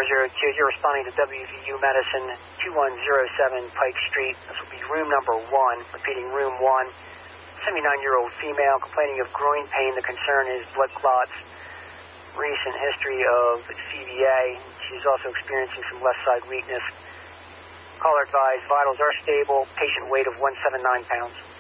402. You're responding to WVU Medicine, 2107 Pike Street. This will be room number 1. Repeating, room 1. 79-year-old female complaining of groin pain. The concern is blood clots. Recent history of CVA. She's also experiencing some left side weakness. Caller advised vitals are stable. Patient weight of 179 pounds.